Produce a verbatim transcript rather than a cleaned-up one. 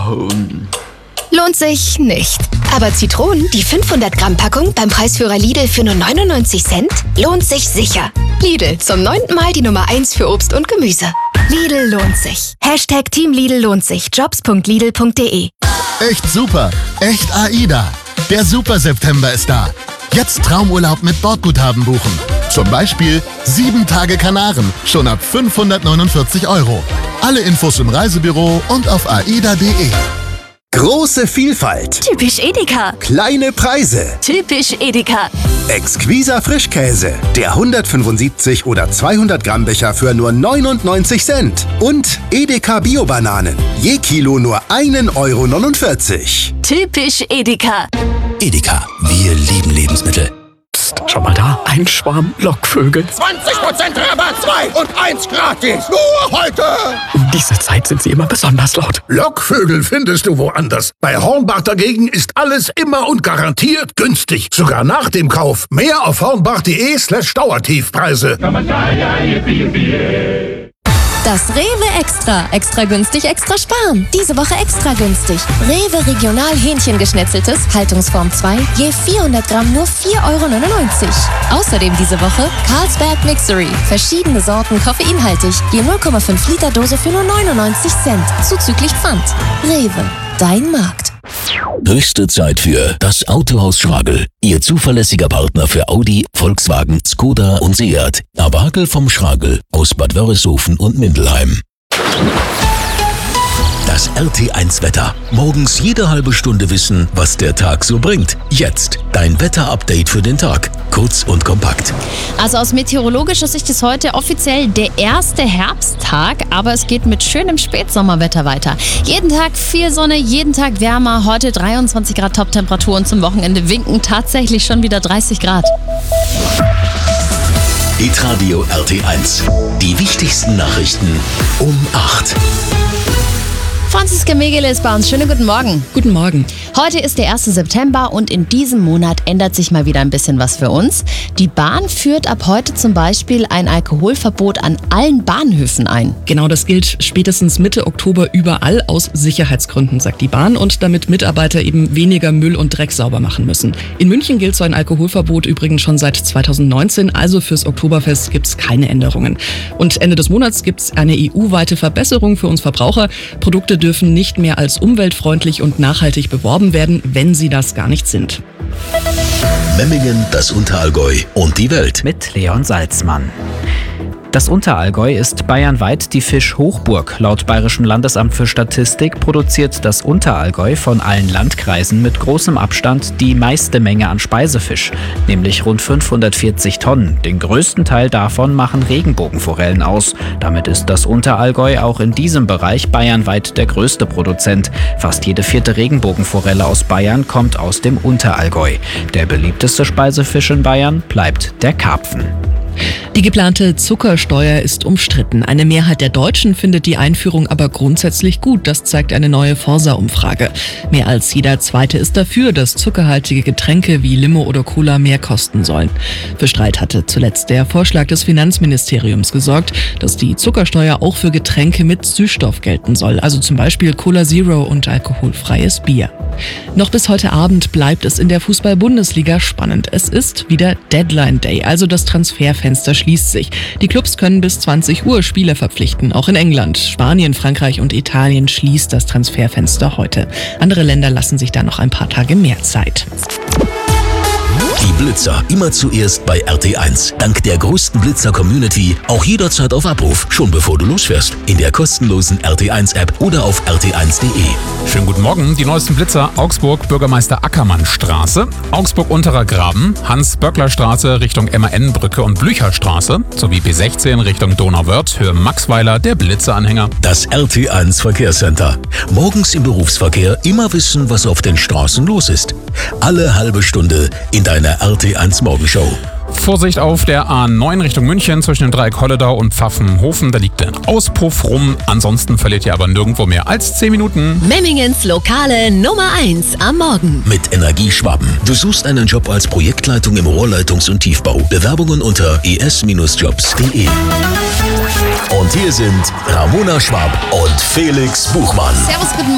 Lohnt sich nicht. Aber Zitronen, die fünfhundert Gramm Packung beim Preisführer Lidl für nur neunundneunzig Cent, lohnt sich sicher. Lidl, zum neunten Mal die Nummer eins für Obst und Gemüse. Lidl lohnt sich. Hashtag Team Lidl lohnt sich. jobs punkt lidl punkt de. Echt super. Echt AIDA. Der Super September ist da. Jetzt Traumurlaub mit Bordguthaben buchen. Zum Beispiel sieben Tage Kanaren, schon ab fünfhundertneunundvierzig Euro. Alle Infos im Reisebüro und auf aida punkt de. Große Vielfalt. Typisch Edeka. Kleine Preise. Typisch Edeka. Exquiser Frischkäse. Der hundertfünfundsiebzig oder zweihundert Gramm Becher für nur neunundneunzig Cent. Und Edeka Bio-Bananen. Je Kilo nur ein Euro neunundvierzig. Typisch Edeka. Edeka, wir lieben Lebensmittel. Psst, schau mal da, ein Schwarm Lockvögel. zwanzig Prozent Rabatt, zwei und eins gratis. Nur heute. Um diese Zeit sind sie immer besonders laut. Lockvögel findest du woanders. Bei Hornbach dagegen ist alles immer und garantiert günstig. Sogar nach dem Kauf. Mehr auf hornbach punkt de slash Dauertiefpreise. Das Rewe Extra. Extra günstig, extra sparen. Diese Woche extra günstig. Rewe Regional Hähnchengeschnetzeltes, Haltungsform zwei, je vierhundert Gramm nur vier Euro neunundneunzig. Außerdem diese Woche Carlsberg Mixery. Verschiedene Sorten koffeinhaltig, je null Komma fünf Liter Dose für nur neunundneunzig Cent. Zuzüglich Pfand. Rewe, dein Markt. Höchste Zeit für das Autohaus Schragel. Ihr zuverlässiger Partner für Audi, Volkswagen, Skoda und Seat. Abagel vom Schragel aus Bad Wörishofen und Mindelheim. Das R T eins Wetter. Morgens jede halbe Stunde wissen, was der Tag so bringt. Jetzt dein Wetter-Update für den Tag. Kurz und kompakt. Also aus meteorologischer Sicht ist heute offiziell der erste Herbsttag, aber es geht mit schönem Spätsommerwetter weiter. Jeden Tag viel Sonne, jeden Tag wärmer. Heute dreiundzwanzig Grad Top-Temperatur und zum Wochenende winken tatsächlich schon wieder dreißig Grad. Hitradio R T eins. Die wichtigsten Nachrichten um acht. Franziska Megele ist bei uns. Schönen guten Morgen. Guten Morgen. Heute ist der erste September und in diesem Monat ändert sich mal wieder ein bisschen was für uns. Die Bahn führt ab heute zum Beispiel ein Alkoholverbot an allen Bahnhöfen ein. Genau, das gilt spätestens Mitte Oktober überall aus Sicherheitsgründen, sagt die Bahn, und damit Mitarbeiter eben weniger Müll und Dreck sauber machen müssen. In München gilt so ein Alkoholverbot übrigens schon seit zweitausendneunzehn, also fürs Oktoberfest gibt es keine Änderungen. Und Ende des Monats gibt es eine E U-weite Verbesserung für uns Verbraucher. Produkte dürfen nicht mehr als umweltfreundlich und nachhaltig beworben werden, wenn sie das gar nicht sind. Memmingen, das Unterallgäu und die Welt. Mit Leon Salzmann. Das Unterallgäu ist bayernweit die Fischhochburg. Laut Bayerischem Landesamt für Statistik produziert das Unterallgäu von allen Landkreisen mit großem Abstand die meiste Menge an Speisefisch, nämlich rund fünfhundertvierzig Tonnen. Den größten Teil davon machen Regenbogenforellen aus. Damit ist das Unterallgäu auch in diesem Bereich bayernweit der größte Produzent. Fast jede vierte Regenbogenforelle aus Bayern kommt aus dem Unterallgäu. Der beliebteste Speisefisch in Bayern bleibt der Karpfen. Die geplante Zuckersteuer ist umstritten. Eine Mehrheit der Deutschen findet die Einführung aber grundsätzlich gut. Das zeigt eine neue Forsa-Umfrage. Mehr als jeder Zweite ist dafür, dass zuckerhaltige Getränke wie Limo oder Cola mehr kosten sollen. Für Streit hatte zuletzt der Vorschlag des Finanzministeriums gesorgt, dass die Zuckersteuer auch für Getränke mit Süßstoff gelten soll. Also zum Beispiel Cola Zero und alkoholfreies Bier. Noch bis heute Abend bleibt es in der Fußball-Bundesliga spannend. Es ist wieder Deadline Day, also das Transferfenster schließt sich. Die Clubs können bis zwanzig Uhr Spieler verpflichten, auch in England. Spanien, Frankreich und Italien schließt das Transferfenster heute. Andere Länder lassen sich da noch ein paar Tage mehr Zeit. Die Blitzer immer zuerst bei R T eins. Dank der größten Blitzer-Community auch jederzeit auf Abruf, schon bevor du losfährst. In der kostenlosen R T eins App oder auf r t eins punkt de. Schönen guten Morgen. Die neuesten Blitzer: Augsburg, Bürgermeister Ackermann Straße, Augsburg Unterer Graben, Hans-Böckler-Straße Richtung M A N-Brücke und Blücherstraße sowie B sechzehn Richtung Donauwörth, Höhe Maxweiler, der Blitzeranhänger. Das R T eins Verkehrscenter. Morgens im Berufsverkehr immer wissen, was auf den Straßen los ist. Alle halbe Stunde in deiner R T eins Morgenshow. Vorsicht auf der A neun Richtung München zwischen dem Dreieck Holledau und Pfaffenhofen. Da liegt ein Auspuff rum. Ansonsten verliert ihr aber nirgendwo mehr als zehn Minuten. Memmingens lokale Nummer eins am Morgen. Mit Energieschwaben. Du suchst einen Job als Projektleitung im Rohrleitungs- und Tiefbau. Bewerbungen unter e s jobs punkt de. Und hier sind Ramona Schwab und Felix Buchmann. Servus, guten